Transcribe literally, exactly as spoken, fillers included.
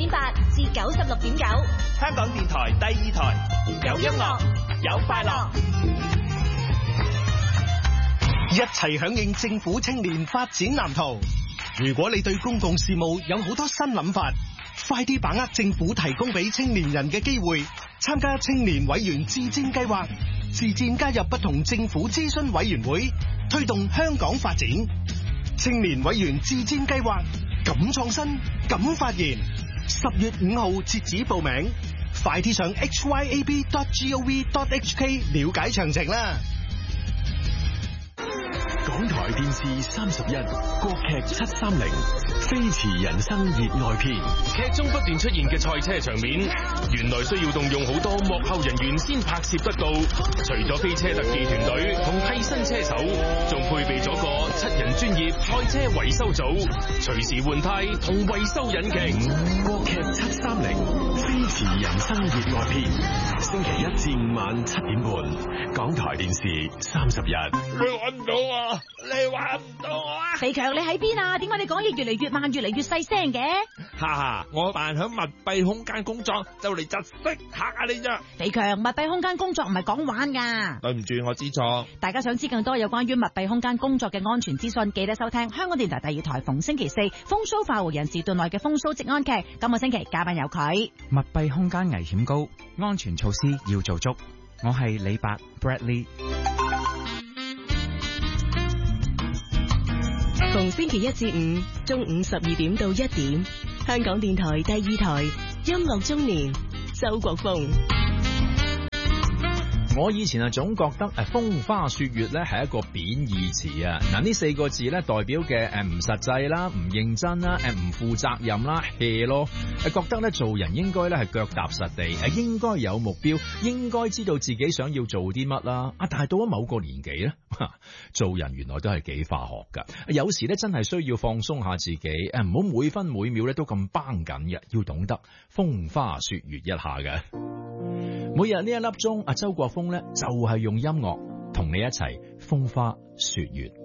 點八至九十六點九， 香港電台第二台，有音樂，有快樂，一齊響應政府青年發展藍圖。如果你對公共事務有好多新諗法，快啲把握政府提供俾青年人嘅機會，參加青年委員自薦計劃，自薦加入不同政府諮詢委員會，推動香港發展。青年委員自薦計劃，敢創新，敢發言。十月五號截止報名，快啲上 h y a b dot gov dot h k 了解詳情啦。 港台電視三十一，國劇七三零，飛馳人生熱愛篇。 劇中不斷出現嘅賽車場面，原來需要動用好多幕後人員先拍攝得到。除咗飛車特技團隊同替身車手，仲配備咗個七人專業賽車維修組，隨時換胎同維修引擎。 國劇七三零，飛馳人生熱愛篇，星期一至五晚七點半，港台電視三十一。 佢揾唔到我，你揾唔到我啊！ 肥強，你喺邊啊？點解你講嘢越嚟越慢，越嚟越細聲嘅？ 哈哈，我扮響密閉空間工作，就嚟窒息嚇下你咋？ 肥強，密閉空間工作唔係講玩噶。 對唔住，我知錯。 大家想知更多有關於密閉空間工作嘅安全資訊，記得收聽香港電台第二台逢星期四風騷快活人時段內嘅風騷職安劇。今個星期嘉賓有佢。 密閉空間危險高，安全措施要做足。我係李白 Bradley。 逢星期一至五中午十二點到一點，香港電台第二台音樂中年，周國峰。 我以前啊總覺得誒風花雪月咧係一個貶義詞啊，嗱呢四個字咧代表嘅誒唔實際啦、唔認真啦、誒唔負責任啦、hea 咯，誒覺得咧做人應該咧係腳踏實地，誒應該有目標，應該知道自己想要做啲乜啦。啊，但係到咗某個年紀咧，做人原來都係幾化學噶，有時咧真係需要放鬆下自己，誒唔好每分每秒咧都咁繃緊嘅，要懂得風花雪月一下嘅。每日呢一粒鐘，阿周國峰咧就係用音樂同你一齊風花雪月。